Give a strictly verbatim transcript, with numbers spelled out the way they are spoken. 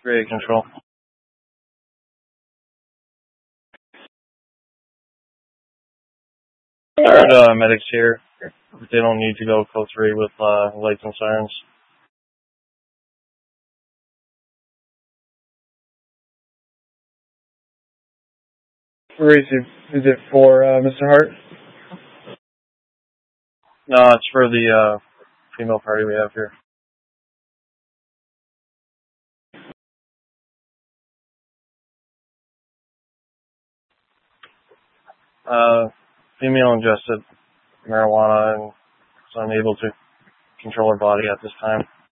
Ready to control. I heard uh, medics here. They don't need to go code three with uh, lights and sirens. Where is it? Is it for uh, Mister Hart? No, it's for the uh, female party we have here. Uh, female ingested marijuana and is unable to control her body at this time.